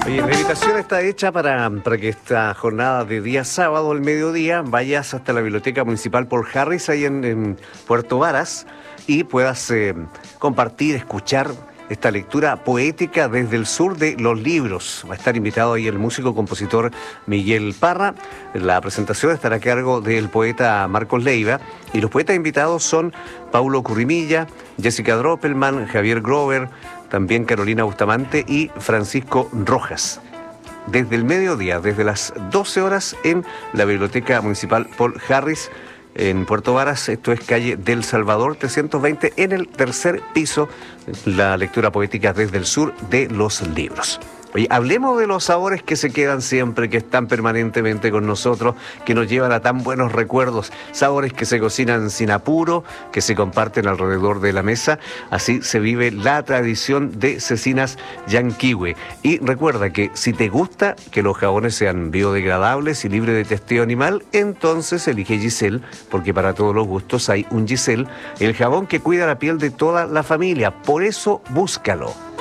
Oye, la invitación está hecha para que esta jornada de día sábado al mediodía vayas hasta la Biblioteca Municipal Paul Harris ahí en Puerto Varas y puedas compartir, escuchar esta lectura poética desde el sur de los libros. Va a estar invitado ahí el músico compositor Miguel Parra. La presentación estará a cargo del poeta Marcos Leiva y los poetas invitados son Paulo Currimilla, Jessica Droppelman, Javier Grover, también Carolina Bustamante y Francisco Rojas. Desde el mediodía, desde las 12 horas en la Biblioteca Municipal Paul Harris en Puerto Varas, esto es calle del Salvador 320, en el tercer piso, la lectura poética desde el sur de los libros. Oye, hablemos de los sabores que se quedan siempre, que están permanentemente con nosotros, que nos llevan a tan buenos recuerdos, sabores que se cocinan sin apuro, que se comparten alrededor de la mesa. Así se vive la tradición de Cecinas Yanquihue. Y recuerda que si te gusta que los jabones sean biodegradables y libres de testeo animal, entonces elige Giselle, porque para todos los gustos hay un Giselle, el jabón que cuida la piel de toda la familia. Por eso búscalo.